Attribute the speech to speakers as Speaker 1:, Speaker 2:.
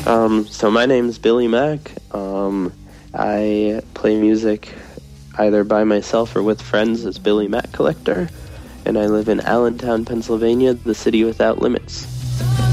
Speaker 1: So my name's Billy Mack. I play music either by myself or with friends as Billy Mack Collector, and I live in Allentown, Pennsylvania, the city without limits.